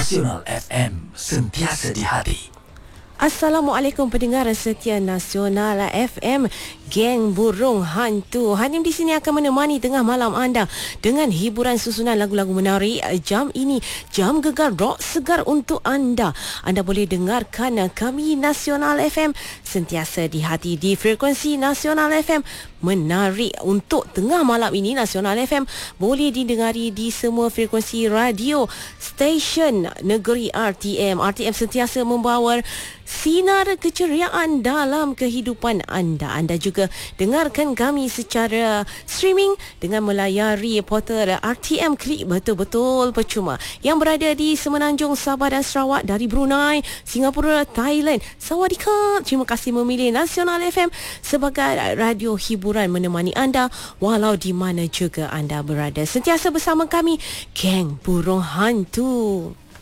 Nasional FM, sentiasa di hati. Assalamualaikum pendengar setia Nasional FM, geng burung hantu. Hanim di sini akan menemani tengah malam anda dengan hiburan susunan lagu-lagu menarik. Jam ini jam gegar rock segar untuk anda. Anda boleh dengarkan kami Nasional FM sentiasa di hati di frekuensi Nasional FM. Menarik untuk tengah malam ini. Nasional FM boleh didengari di semua frekuensi radio stesen negeri RTM. RTM sentiasa membawa sinar keceriaan dalam kehidupan anda. Anda juga dengarkan kami secara streaming dengan melayari portal RTM Klik, betul-betul percuma. Yang berada di Semenanjung, Sabah dan Sarawak, dari Brunei, Singapura, Thailand. Sawadee. Terima kasih memilih Nasional FM sebagai radio hiburan menemani anda walau di mana juga anda berada. Sentiasa bersama kami, geng burung hantu.